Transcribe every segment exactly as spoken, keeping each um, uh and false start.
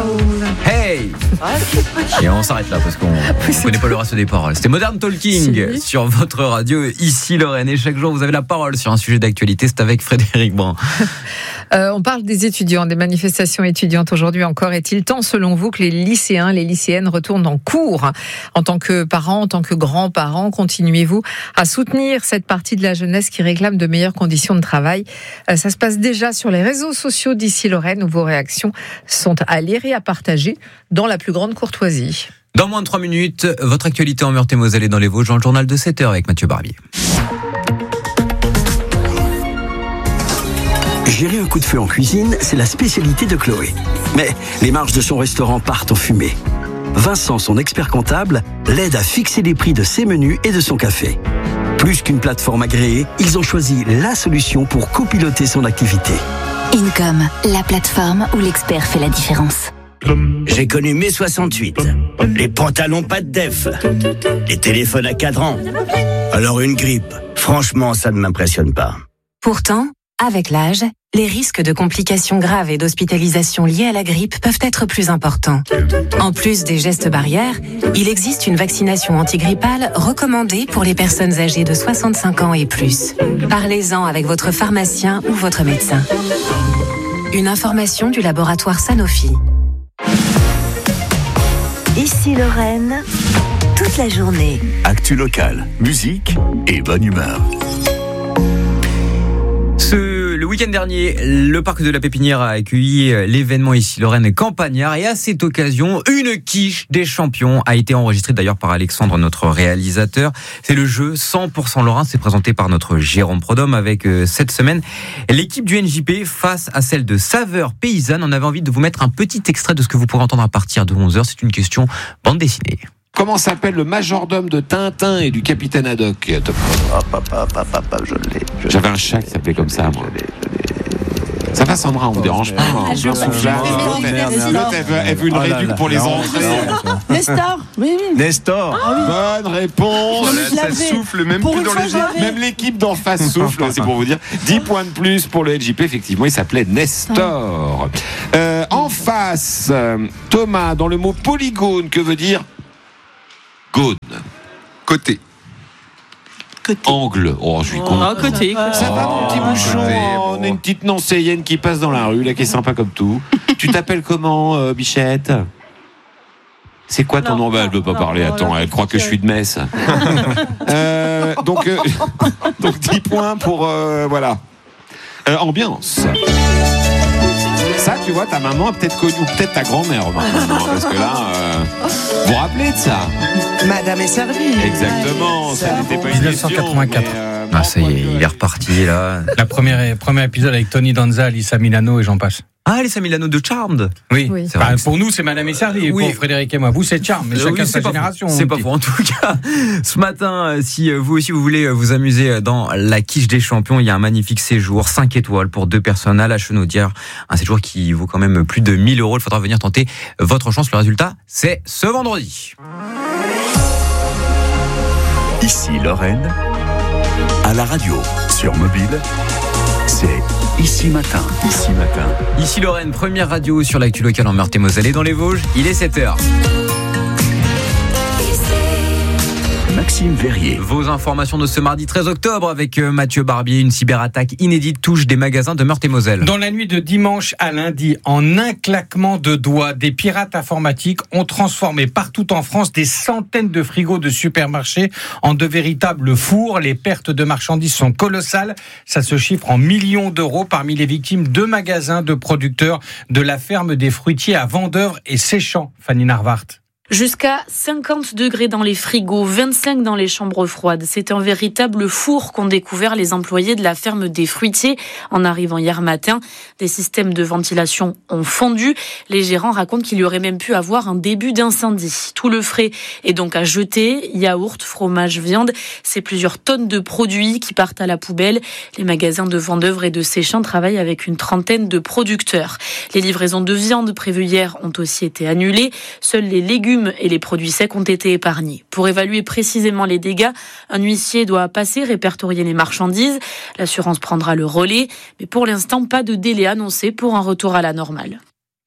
Hey. Et on s'arrête là parce qu'on ne connaît pas le reste des paroles. C'était Modern Talking si. Sur votre radio. Ici Lorraine. Et chaque jour vous avez la parole sur un sujet d'actualité. C'est avec Frédéric Brun. Euh, on parle des étudiants, des manifestations étudiantes aujourd'hui encore. Est-il temps, selon vous, que les lycéens, les lycéennes retournent en cours? En tant que parents, en tant que grands-parents, continuez-vous à soutenir cette partie de la jeunesse qui réclame de meilleures conditions de travail? euh, Ça se passe déjà sur les réseaux sociaux d'Ici Lorraine, où vos réactions sont à lire et à partager dans la plus grande courtoisie. Dans moins de trois minutes, votre actualité en Meurthe-et-Moselle et dans les Vosges, dans le journal de sept heures avec Mathieu Barbier. Gérer un coup de feu en cuisine, c'est la spécialité de Chloé. Mais les marges de son restaurant partent en fumée. Vincent, son expert comptable, l'aide à fixer les prix de ses menus et de son café. Plus qu'une plateforme agréée, ils ont choisi la solution pour copiloter son activité. Income, la plateforme où l'expert fait la différence. J'ai connu mai soixante-huit. Les pantalons pas de def. Les téléphones à cadran. Alors une grippe, franchement, ça ne m'impressionne pas. Pourtant, avec l'âge, les risques de complications graves et d'hospitalisation liées à la grippe peuvent être plus importants. En plus des gestes barrières, il existe une vaccination antigrippale recommandée pour les personnes âgées de soixante-cinq ans et plus. Parlez-en avec votre pharmacien ou votre médecin. Une information du laboratoire Sanofi. Ici Lorraine, toute la journée. Actu locale, musique et bonne humeur. Ce, le week-end dernier, le parc de la Pépinière a accueilli l'événement Ici Lorraine Campagnard et à cette occasion, une quiche des champions a été enregistrée d'ailleurs par Alexandre, notre réalisateur. C'est le jeu cent pour cent Lorrain, c'est présenté par notre Jérôme Prodhomme avec euh, cette semaine l'équipe du N J P face à celle de Saveurs Paysannes. On avait envie de vous mettre un petit extrait de ce que vous pourrez entendre à partir de onze heures. C'est une question bande dessinée. Comment s'appelle le majordome de Tintin et du capitaine Haddock? Hop, hop, hop, hop, hop, je l'ai. je J'avais l'ai, un chat qui s'appelait je comme l'ai, ça, moi. Je l'ai, je l'ai. Ça va, Sandra, on vous dérange pas. Ah, je L'autre, elle, l'autre, elle veut, elle veut une Oh là réduc là, pour les la entrées. Nestor, oui, oui. Nestor. Bonne réponse. Non, mais je Ça l'avais. souffle même Pour plus une dans fois, les je l'avais. Même l'équipe d'en face souffle, c'est pour vous dire. dix points de plus pour le N J P, effectivement, il s'appelait Nestor. Euh, en face, euh, Thomas, dans le mot polygone, que veut dire gone? Côté. Angle. Oh, je suis con. Oh, côté. Ça va, mon petit bouchon? côté, On bon. a une petite Nancéienne qui passe dans la rue, là, qui est sympa comme tout. Tu t'appelles comment, euh, Bichette? C'est quoi ton Non, nom? Bah, elle veut pas non, parler, non, attends, là, elle croit que je suis de Metz. euh, donc, euh, donc, dix points pour, euh, voilà. Euh, ambiance. Ça, tu vois, ta maman a peut-être connu, ou peut-être ta grand-mère, maintenant, parce que là, euh, vous vous rappelez de ça? Madame est servie. Exactement, ça n'était pas une dix-neuf cent quatre-vingt-quatre. question, mais, euh, Ah, ça y est, il est reparti là. La première, premier épisode avec Tony Danza, Alissa Milano et j'en passe. Ah, Alissa Milano de Charmed. Oui, Oui. C'est vrai Enfin, que pour nous c'est Madame et Servie, Oui. pour Frédéric et moi. Vous c'est Charme, mais Euh, chacun oui, sa c'est pas génération. faux. C'est mon pas petit. faux. En tout cas, ce matin, euh, si euh, vous aussi vous voulez euh, vous amuser dans la quiche des champions, il y a un magnifique séjour cinq étoiles pour deux personnes à la Chenaudière. Un séjour qui vaut quand même plus de mille euros. Il faudra venir tenter votre chance. Le résultat, c'est ce vendredi. Ici Lorraine, à la radio, sur mobile, c'est Ici Matin. Ici Matin. Ici Lorraine, première radio sur l'actu locale en Meurthe-et-Moselle et dans les Vosges. Il est sept heures. Maxime Verrier. Vos informations de ce mardi treize octobre avec Mathieu Barbier. Une cyberattaque inédite touche des magasins de Meurthe-et-Moselle. Dans la nuit de dimanche à lundi, en un claquement de doigts, des pirates informatiques ont transformé partout en France des centaines de frigos de supermarchés en de véritables fours. Les pertes de marchandises sont colossales. Ça se chiffre en millions d'euros. Parmi les victimes, deux magasins de producteurs de la ferme des fruitiers à Vendeuvre et Séchant. Fanny Narvart. Jusqu'à cinquante degrés dans les frigos, vingt-cinq dans les chambres froides. C'est un véritable four qu'ont découvert les employés de la ferme des fruitiers en arrivant hier matin. Des systèmes de ventilation ont fondu. Les gérants racontent qu'il y aurait même pu avoir un début d'incendie. Tout le frais est donc à jeter. Yaourt, fromage, viande, c'est plusieurs tonnes de produits qui partent à la poubelle. Les magasins de Vendeuvre et de Séchant travaillent avec une trentaine de producteurs. Les livraisons de viande prévues hier ont aussi été annulées. Seuls les légumes et les produits secs ont été épargnés. Pour évaluer précisément les dégâts, un huissier doit passer, répertorier les marchandises. L'assurance prendra le relais, mais pour l'instant, pas de délai annoncé pour un retour à la normale.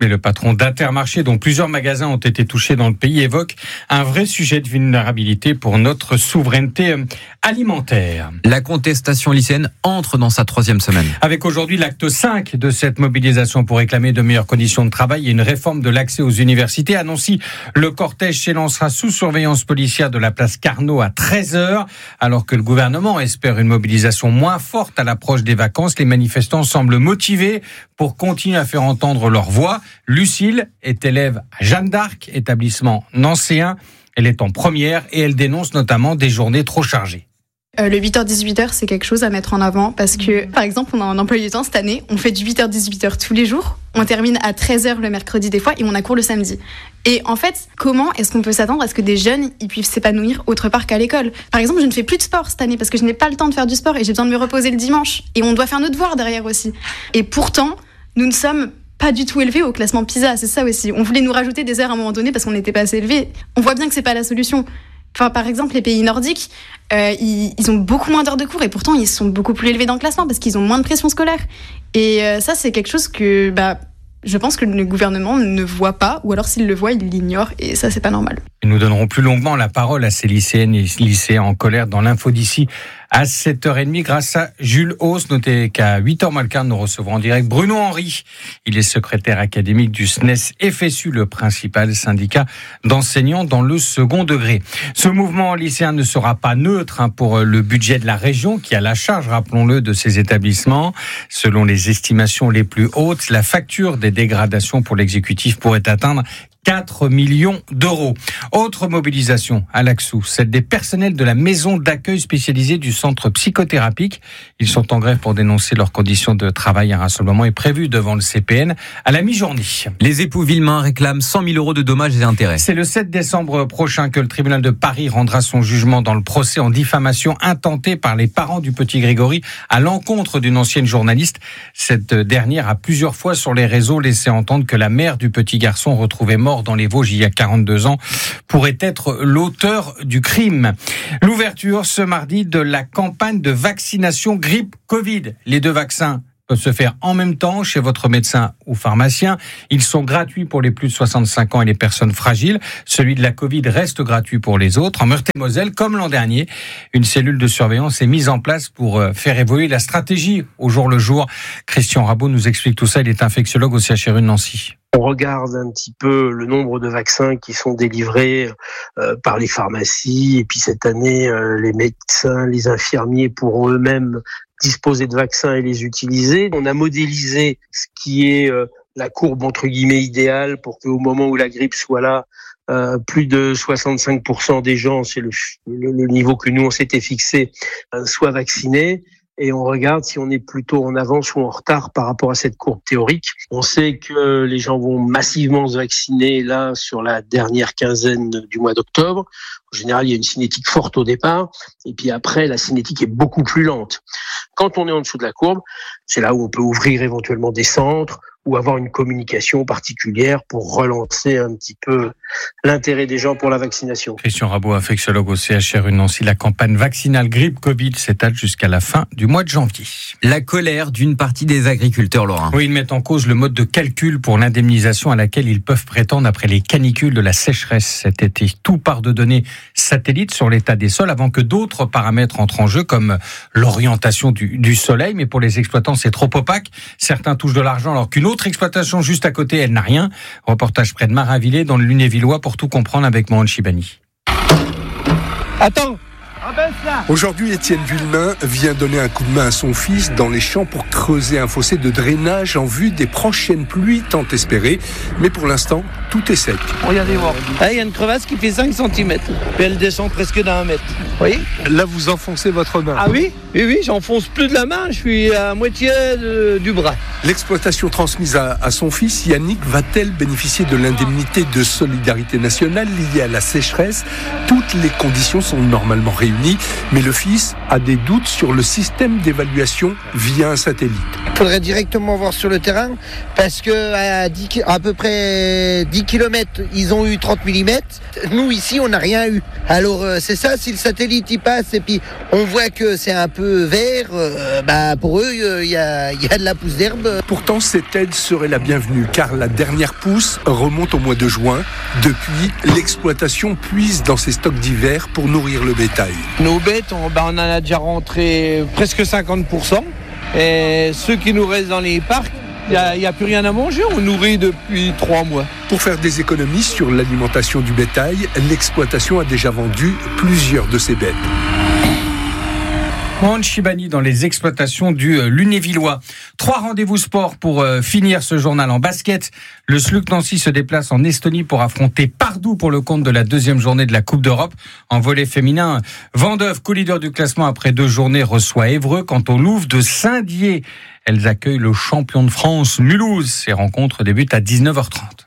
Mais le patron d'Intermarché, dont plusieurs magasins ont été touchés dans le pays, évoque un vrai sujet de vulnérabilité pour notre souveraineté alimentaire. La contestation lycéenne entre dans sa troisième semaine. Avec aujourd'hui l'acte cinq de cette mobilisation pour réclamer de meilleures conditions de travail et une réforme de l'accès aux universités. À Nancy, le cortège s'élancera sous surveillance policière de la place Carnot à treize heures. Alors que le gouvernement espère une mobilisation moins forte à l'approche des vacances, les manifestants semblent motivés pour continuer à faire entendre leur voix. Lucille est élève à Jeanne d'Arc, établissement nancéen. Elle est en première et elle dénonce notamment des journées trop chargées. Euh, le huit heures dix-huit heures, c'est quelque chose à mettre en avant parce que, par exemple, on a un emploi du temps cette année, on fait du huit heures dix-huit heures tous les jours, on termine à treize heures le mercredi des fois et on a cours le samedi. Et en fait, comment est-ce qu'on peut s'attendre à ce que des jeunes ils puissent s'épanouir autre part qu'à l'école ? Par exemple, je ne fais plus de sport cette année parce que je n'ai pas le temps de faire du sport et j'ai besoin de me reposer le dimanche. Et on doit faire nos devoirs derrière aussi. Et pourtant, nous ne sommes pas du tout élevés au classement PISA, c'est ça aussi. On voulait nous rajouter des heures à un moment donné parce qu'on n'était pas assez élevés. On voit bien que c'est pas la solution. Enfin, par exemple, les pays nordiques, euh, ils, ils ont beaucoup moins d'heures de cours et pourtant ils sont beaucoup plus élevés dans le classement parce qu'ils ont moins de pression scolaire. Et euh, ça, c'est quelque chose que, bah, je pense que le gouvernement ne voit pas, ou alors s'il le voit, il l'ignore, et ça, c'est pas normal. Et nous donnerons plus longuement la parole à ces lycéennes et lycéens en colère dans l'info d'ici à sept heures trente grâce à Jules Hauss. Notez qu'à huit heures moins le quart, nous recevrons en direct Bruno Henry. Il est secrétaire académique du S N E S F S U, le principal syndicat d'enseignants dans le second degré. Ce mouvement lycéen ne sera pas neutre hein, pour le budget de la région qui a la charge, rappelons-le, de ces établissements. Selon les estimations les plus hautes, la facture des dégradations pour l'exécutif pourrait atteindre quatre millions d'euros. Autre mobilisation à l'Axou, celle des personnels de la maison d'accueil spécialisée du centre psychothérapique. Ils sont en grève pour dénoncer leurs conditions de travail. Un rassemblement est prévu devant le C P N à la mi-journée. Les époux Villemain réclament cent mille euros de dommages et intérêts. C'est le sept décembre prochain que le tribunal de Paris rendra son jugement dans le procès en diffamation intenté par les parents du petit Grégory à l'encontre d'une ancienne journaliste. Cette dernière a plusieurs fois sur les réseaux laissé entendre que la mère du petit garçon retrouvé mort dans les Vosges il y a quarante-deux ans pourrait être l'auteur du crime. L'ouverture ce mardi de la campagne de vaccination grippe Covid. Les deux vaccins peuvent se faire en même temps chez votre médecin ou pharmacien. Ils sont gratuits pour les plus de soixante-cinq ans et les personnes fragiles. Celui de la Covid reste gratuit pour les autres. En Meurthe-et-Moselle, comme l'an dernier, une cellule de surveillance est mise en place pour faire évoluer la stratégie au jour le jour. Christian Rabot nous explique tout ça. Il est infectiologue au C H R U de Nancy. On regarde un petit peu le nombre de vaccins qui sont délivrés euh, par les pharmacies et puis cette année, euh, les médecins, les infirmiers pourront eux-mêmes disposer de vaccins et les utiliser. On a modélisé ce qui est euh, la courbe entre guillemets idéale pour qu'au moment où la grippe soit là, euh, plus de soixante-cinq pour cent des gens, c'est le, le, le niveau que nous on s'était fixé, euh, soient vaccinés. Et on regarde si on est plutôt en avance ou en retard par rapport à cette courbe théorique. On sait que les gens vont massivement se vacciner là sur la dernière quinzaine du mois d'octobre. En général, il y a une cinétique forte au départ, et puis après, la cinétique est beaucoup plus lente. Quand on est en dessous de la courbe, c'est là où on peut ouvrir éventuellement des centres ou avoir une communication particulière pour relancer un petit peu l'intérêt des gens pour la vaccination. Christian Rabot, infectiologue au C H R U de Nancy. La campagne vaccinale grippe Covid s'étale jusqu'à la fin du mois de janvier. La colère d'une partie des agriculteurs, Laurent. Oui, ils mettent en cause le mode de calcul pour l'indemnisation à laquelle ils peuvent prétendre après les canicules de la sécheresse cet été. Tout part de données satellites sur l'état des sols avant que d'autres paramètres entrent en jeu comme l'orientation du, du soleil. Mais pour les exploitants, c'est trop opaque. Certains touchent de l'argent alors qu'une autre exploitation juste à côté, elle n'a rien. Reportage près de Marinvillers dans le Lunévillois pour tout comprendre avec Mohan Chibani. Attends. Aujourd'hui, Étienne Villemain vient donner un coup de main à son fils dans les champs pour creuser un fossé de drainage en vue des prochaines pluies tant espérées. Mais pour l'instant, tout est sec. Regardez voir. Il y a une crevasse qui fait cinq centimètres. Puis elle descend presque d'un mètre. Vous voyez ? Là, vous enfoncez votre main. Ah oui ? Oui, oui, j'enfonce plus de la main. Je suis à moitié de, du bras. L'exploitation transmise à, à son fils, Yannick, va-t-elle bénéficier de l'indemnité de solidarité nationale liée à la sécheresse ? Toutes les conditions sont normalement réunies. Chibani, mais le fils a des doutes sur le système d'évaluation via un satellite. Il faudrait directement voir sur le terrain parce que à, dix, à peu près dix kilomètres, ils ont eu trente millimètres. Nous, ici, on n'a rien eu. Alors, euh, c'est ça, si le satellite y passe et puis on voit que c'est un peu vert, euh, bah, pour eux, il euh, y, a, y a de la pousse d'herbe. Pourtant, cette aide serait la bienvenue car la dernière pousse remonte au mois de juin. Depuis, l'exploitation puise dans ses stocks d'hiver pour nourrir le bétail. Nos bêtes, on, bah, on en a déjà rentré presque cinquante pour cent. Et ceux qui nous restent dans les parcs, il n'y a, a plus rien à manger, on nourrit depuis trois mois. Pour faire des économies sur l'alimentation du bétail, l'exploitation a déjà vendu plusieurs de ses bêtes. Mohamed Chibani dans les exploitations du Lunévillois. Trois rendez-vous sport pour euh, finir ce journal en basket. Le S L U C Nancy se déplace en Estonie pour affronter Pardoux pour le compte de la deuxième journée de la Coupe d'Europe. En volley féminin, Vendeuve, co-leader du classement après deux journées, reçoit Évreux. Quant au Louvre de Saint-Dié, elles accueillent le champion de France, Mulhouse. Ces rencontres débutent à dix-neuf heures trente.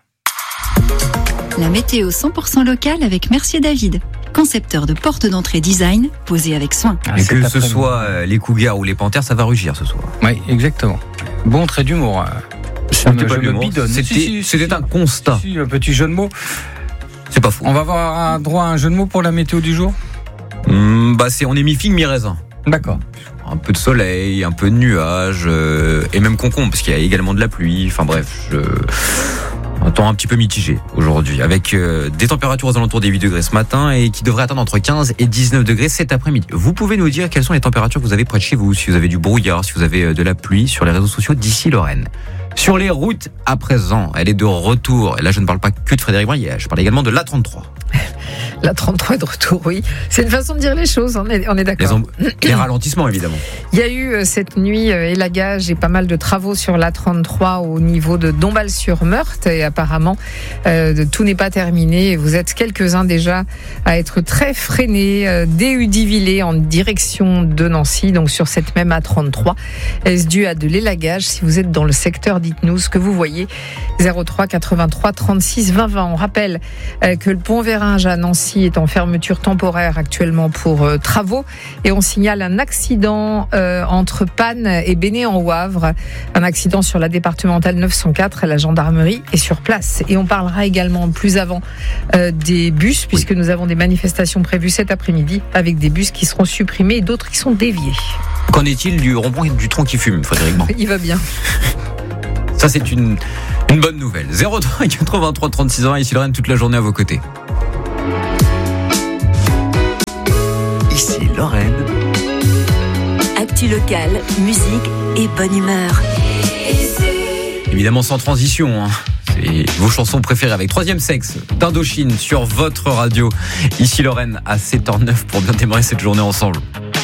La météo cent pour cent locale avec Mercier David. Concepteur de porte d'entrée design, posé avec soin. Ah, et que ce soit euh, les Cougars ou les Panthères, ça va rugir ce soir. Oui, exactement. Bon trait d'humour. Je me, je me bidonne. C'était, si, si, c'était si, un constat. Si, un petit jeu de mots. C'est pas fou. On va avoir un droit à un jeu de mots pour la météo du jour. Mmh, bah c'est on est mi-figue, mi-raisin. D'accord. Un peu de soleil, un peu de nuages, euh, et même concombre, parce qu'il y a également de la pluie. Enfin bref, je... un temps un petit peu mitigé aujourd'hui, avec euh, des températures aux alentours des huit degrés ce matin et qui devraient atteindre entre quinze et dix-neuf degrés cet après-midi. Vous pouvez nous dire quelles sont les températures que vous avez près de chez vous, si vous avez du brouillard, si vous avez de la pluie, sur les réseaux sociaux d'ici Lorraine. Sur les routes, à présent, elle est de retour. Et là, je ne parle pas que de Frédéric Braillet, je parle également de l'A trente-trois. La trente-trois est de retour, oui. C'est une façon de dire les choses, on est, on est d'accord. Les, les ralentissements, évidemment. Il y a eu cette nuit élagage et pas mal de travaux sur l'A trente-trois au niveau de Dombasle-sur-Meurthe. Et apparemment, euh, tout n'est pas terminé. Vous êtes quelques-uns déjà à être très freinés, euh, dès Udivillers en direction de Nancy, donc sur cette même A trente-trois. Est-ce dû à de l'élagage? Si vous êtes dans le secteur, dites-nous ce que vous voyez. zéro trois quatre-vingt-trois trente-six vingt vingt. On rappelle euh, que le pont Véringe à Nancy est en fermeture temporaire actuellement pour euh, travaux et on signale un accident euh, entre Panne et Béné-en-Wavre, un accident sur la départementale neuf cent quatre. La gendarmerie est sur place et on parlera également plus avant euh, des bus, puisque nous avons des manifestations prévues cet après-midi avec des bus qui seront supprimés et d'autres qui sont déviés. Qu'en est-il du rond-point du tronc qui fume, Frédéric Brand? Il va bien. Ça, c'est une, une bonne nouvelle. zéro trois quatre-vingt-trois trente-six ans, ici Lorraine, toute la journée à vos côtés. Ici Lorraine. Actu locale, musique et bonne humeur. Évidemment sans transition, hein. C'est vos chansons préférées avec Troisième Sexe d'Indochine sur votre radio. Ici Lorraine à sept heures zéro neuf pour bien démarrer cette journée ensemble.